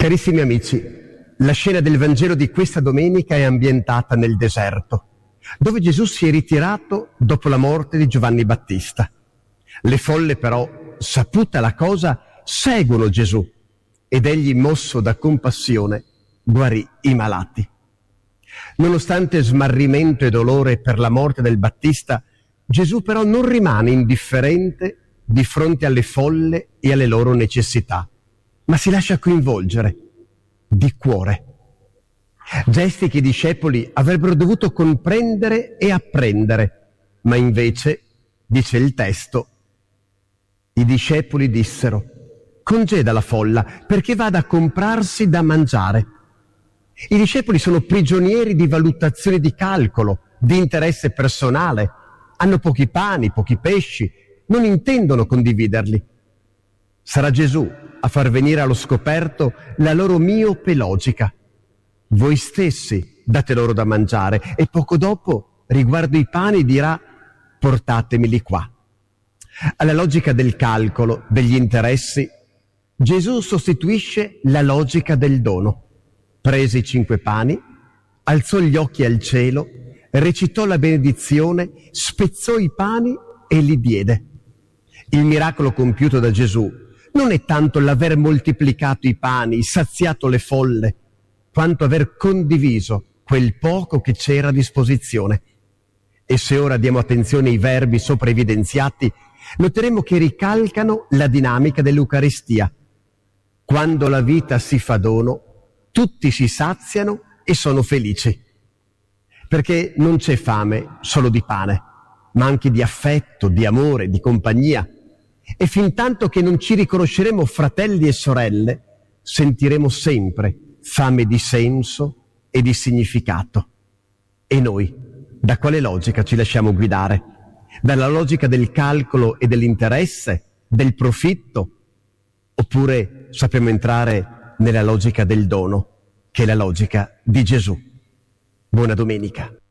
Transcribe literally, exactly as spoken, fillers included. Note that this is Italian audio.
Carissimi amici, la scena del Vangelo di questa domenica è ambientata nel deserto, dove Gesù si è ritirato dopo la morte di Giovanni Battista. Le folle però, saputa la cosa, seguono Gesù ed egli, mosso da compassione, guarì i malati. Nonostante smarrimento e dolore per la morte del Battista, Gesù però non rimane indifferente di fronte alle folle e alle loro necessità, ma si lascia coinvolgere di cuore. Gesti che i discepoli avrebbero dovuto comprendere e apprendere, ma invece, dice il testo, i discepoli dissero: congeda la folla perché vada a comprarsi da mangiare. I discepoli sono prigionieri di valutazioni di calcolo, di interesse personale, hanno pochi pani, pochi pesci, non intendono condividerli. Sarà Gesù a far venire allo scoperto la loro miope logica. Voi stessi date loro da mangiare, e poco dopo, riguardo i pani, dirà: portatemeli qua. Alla logica del calcolo, degli interessi, Gesù sostituisce la logica del dono. Prese i cinque pani, alzò gli occhi al cielo, recitò la benedizione, spezzò i pani e li diede. Il miracolo compiuto da Gesù non è tanto l'aver moltiplicato i pani, saziato le folle, quanto aver condiviso quel poco che c'era a disposizione. E se ora diamo attenzione ai verbi sopra evidenziati, noteremo che ricalcano la dinamica dell'Eucaristia. Quando la vita si fa dono, tutti si saziano e sono felici, perché non c'è fame solo di pane, ma anche di affetto, di amore, di compagnia. E fin tanto che non ci riconosceremo fratelli e sorelle, sentiremo sempre fame di senso e di significato. E noi, da quale logica ci lasciamo guidare? Dalla logica del calcolo e dell'interesse, del profitto? Oppure sappiamo entrare nella logica del dono, che è la logica di Gesù? Buona domenica.